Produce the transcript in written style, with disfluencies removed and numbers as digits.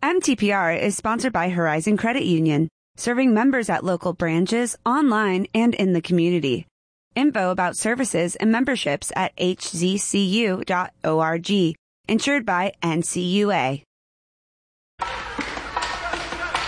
MTPR is sponsored by Horizon Credit Union, serving members at local branches, online, and in the community. Info about services and memberships at hzcu.org. Insured by NCUA.